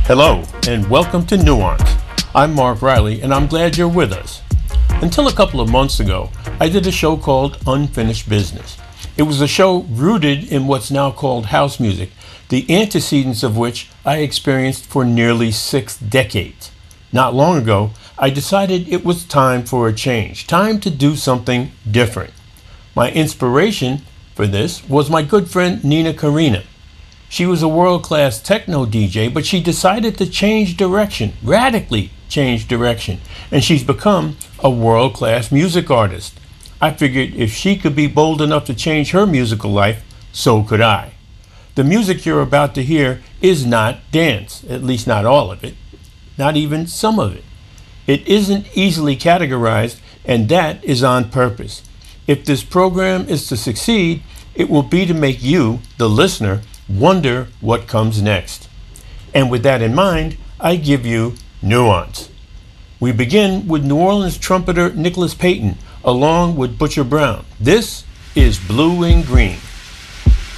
Hello, and welcome to Nuance. I'm Mark Riley, and I'm glad you're with us. Until a couple of months ago, I did a show called Unfinished Business. It was a show rooted in what's now called house music, the antecedents of which I experienced for nearly 6 decades. Not long ago, I decided it was time for a change, time to do something different. My inspiration for this was my good friend Nina Carina. She was a world-class techno DJ, but she decided to change direction, radically change direction, and she's become a world-class music artist. I figured if she could be bold enough to change her musical life, so could I. The music you're about to hear is not dance, at least not all of it, not even some of it. It isn't easily categorized, and that is on purpose. If this program is to succeed, it will be to make you, the listener, wonder what comes next. And with that in mind, I give you Nuance. We begin with New Orleans trumpeter Nicholas Payton, along with Butcher Brown. This is Blue and Green.